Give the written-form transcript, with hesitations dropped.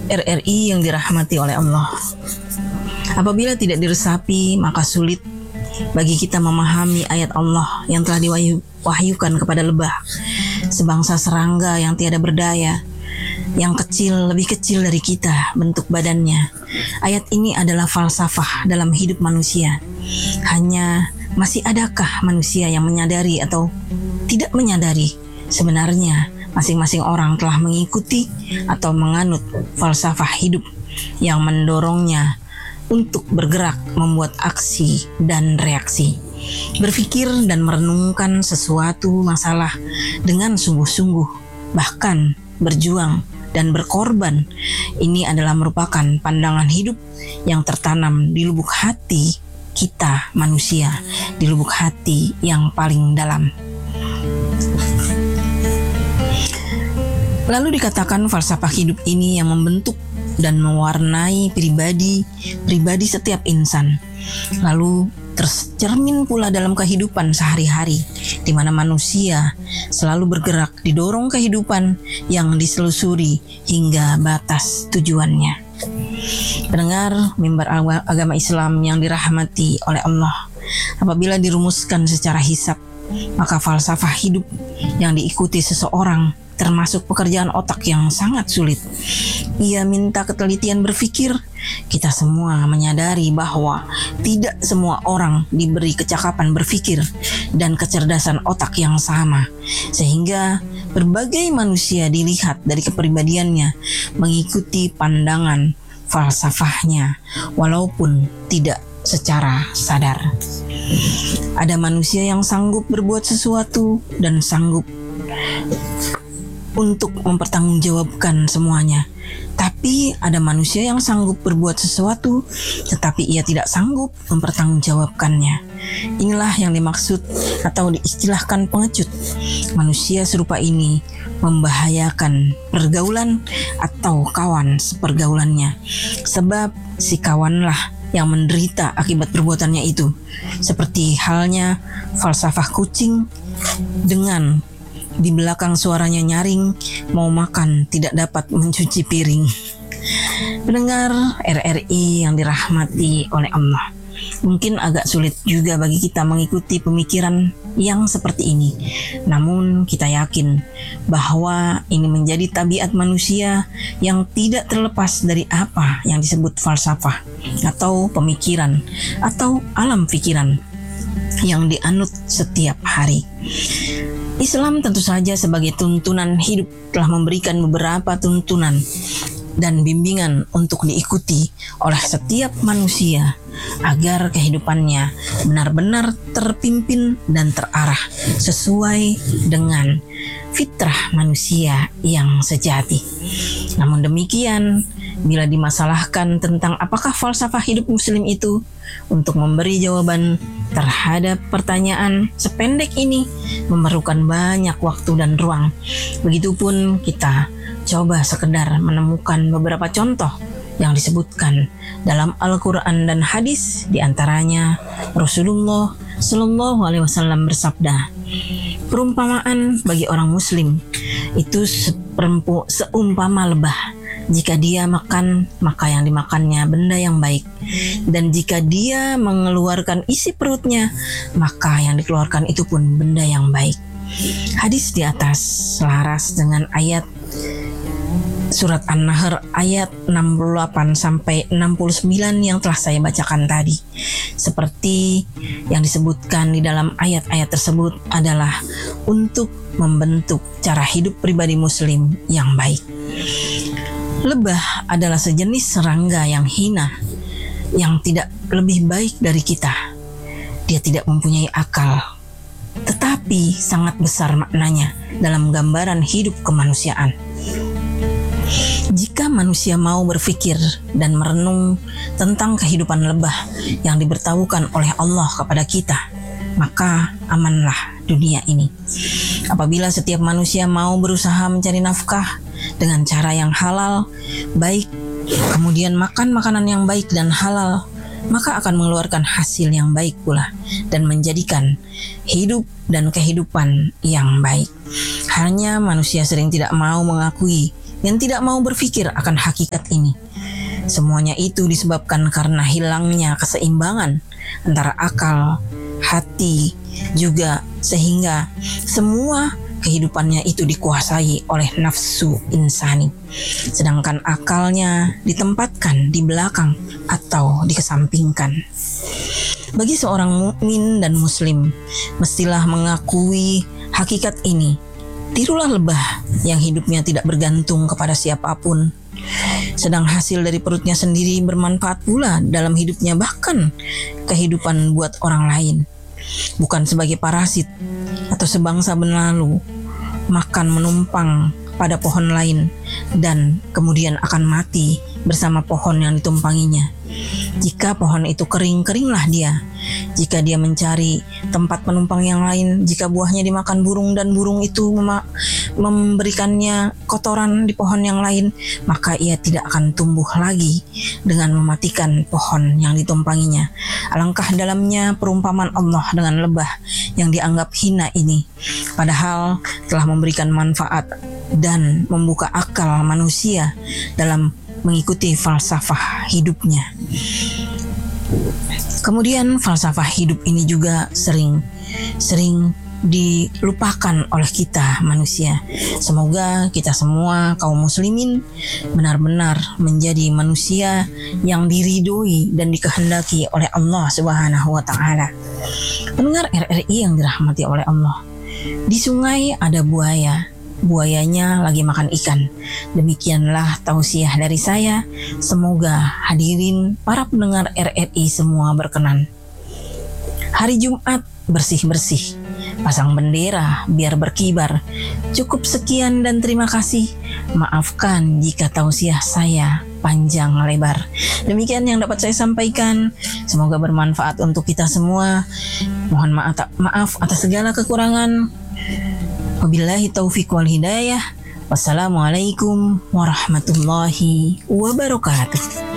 RRI yang dirahmati oleh Allah. Apabila tidak diresapi, maka sulit bagi kita memahami ayat Allah yang telah diwahyukan kepada lebah, sebangsa serangga yang tiada berdaya, yang kecil, lebih kecil dari kita bentuk badannya. Ayat ini adalah falsafah dalam hidup manusia. Hanya masih adakah manusia yang menyadari atau tidak menyadari sebenarnya masing-masing orang telah mengikuti atau menganut falsafah hidup yang mendorongnya untuk bergerak, membuat aksi dan reaksi, berpikir dan merenungkan sesuatu masalah dengan sungguh-sungguh, bahkan berjuang dan berkorban. Ini adalah merupakan pandangan hidup yang tertanam di lubuk hati kita manusia, di lubuk hati yang paling dalam. Lalu dikatakan falsafah hidup ini yang membentuk dan mewarnai pribadi setiap insan. Lalu tercermin pula dalam kehidupan sehari-hari, di mana manusia selalu bergerak didorong kehidupan yang diselusuri hingga batas tujuannya. Pendengar mimbar agama Islam yang dirahmati oleh Allah, apabila dirumuskan secara hisab, maka falsafah hidup yang diikuti seseorang termasuk pekerjaan otak yang sangat sulit. Ia minta ketelitian berpikir. Kita semua menyadari bahwa tidak semua orang diberi kecakapan berpikir dan kecerdasan otak yang sama, sehingga berbagai manusia dilihat dari kepribadiannya mengikuti pandangan falsafahnya walaupun tidak secara sadar. Ada manusia yang sanggup berbuat sesuatu dan sanggup untuk mempertanggungjawabkan semuanya. Tapi ada manusia yang sanggup berbuat sesuatu, tetapi ia tidak sanggup mempertanggungjawabkannya. Inilah yang dimaksud atau diistilahkan pengecut. Manusia serupa ini membahayakan pergaulan atau kawan sepergaulannya, sebab si kawanlah yang menderita akibat perbuatannya itu. Seperti halnya falsafah kucing dengan di belakang suaranya nyaring, mau makan tidak dapat mencuci piring. Pendengar RRI yang dirahmati oleh Allah, mungkin agak sulit juga bagi kita mengikuti pemikiran yang seperti ini. Namun kita yakin bahwa ini menjadi tabiat manusia yang tidak terlepas dari apa yang disebut falsafah atau pemikiran atau alam pikiran yang dianut setiap hari. Islam tentu saja sebagai tuntunan hidup telah memberikan beberapa tuntunan dan bimbingan untuk diikuti oleh setiap manusia agar kehidupannya benar-benar terpimpin dan terarah sesuai dengan fitrah manusia yang sejati. Namun demikian, bila dimasalahkan tentang apakah falsafah hidup muslim itu, untuk memberi jawaban terhadap pertanyaan sependek ini memerlukan banyak waktu dan ruang. Begitupun kita coba sekedar menemukan beberapa contoh yang disebutkan dalam Al-Quran dan hadis. Di antaranya Rasulullah Shallallahu Alaihi Wasallam bersabda, perumpamaan bagi orang muslim itu seumpama lebah. Jika dia makan, maka yang dimakannya benda yang baik. Dan jika dia mengeluarkan isi perutnya, maka yang dikeluarkan itu pun benda yang baik. Hadis di atas selaras dengan ayat surat An-Nahr ayat 68 sampai 69 yang telah saya bacakan tadi. Seperti yang disebutkan di dalam ayat-ayat tersebut adalah untuk membentuk cara hidup pribadi muslim yang baik. Lebah adalah sejenis serangga yang hina, yang tidak lebih baik dari kita. Dia tidak mempunyai akal, tetapi sangat besar maknanya dalam gambaran hidup kemanusiaan. Jika manusia mau berpikir dan merenung tentang kehidupan lebah yang diberitahukan oleh Allah kepada kita, maka amanlah dunia ini. Apabila setiap manusia mau berusaha mencari nafkah dengan cara yang halal, baik, kemudian makan makanan yang baik dan halal, maka akan mengeluarkan hasil yang baik pula dan menjadikan hidup dan kehidupan yang baik. Hanya manusia sering tidak mau mengakui yang tidak mau berpikir akan hakikat ini. Semuanya itu disebabkan karena hilangnya keseimbangan antara akal, hati, juga sehingga semua kehidupannya itu dikuasai oleh nafsu insani. Sedangkan akalnya ditempatkan di belakang atau dikesampingkan. Bagi seorang mukmin dan muslim, mestilah mengakui hakikat ini. Tirulah lebah yang hidupnya tidak bergantung kepada siapapun, sedang hasil dari perutnya sendiri bermanfaat pula dalam hidupnya, bahkan kehidupan buat orang lain. Bukan sebagai parasit atau sebangsa benalu, makan menumpang pada pohon lain dan kemudian akan mati bersama pohon yang ditumpanginya. Jika pohon itu kering, keringlah dia. Jika dia mencari tempat penumpang yang lain, jika buahnya dimakan burung dan burung itu memberikannya kotoran di pohon yang lain, maka ia tidak akan tumbuh lagi dengan mematikan pohon yang ditumpanginya. Alangkah dalamnya perumpamaan Allah dengan lebah yang dianggap hina ini, padahal telah memberikan manfaat dan membuka akal manusia dalam mengikuti falsafah hidupnya. Kemudian falsafah hidup ini juga sering dilupakan oleh kita manusia. Semoga kita semua kaum muslimin benar-benar menjadi manusia yang diridhoi dan dikehendaki oleh Allah Subhanahu wa taala. Pendengar RRI yang dirahmati oleh Allah, di sungai ada buaya. Buayanya lagi makan ikan. Demikianlah tausiah dari saya. Semoga hadirin para pendengar RRI semua berkenan. Hari Jumat bersih-bersih, pasang bendera biar berkibar. Cukup sekian dan terima kasih. Maafkan jika tausiah saya panjang lebar. Demikian yang dapat saya sampaikan. Semoga bermanfaat untuk kita semua. Mohon maaf atas segala kekurangan. Wabillahi taufiq wal hidayah. Wassalamualaikum warahmatullahi wabarakatuh.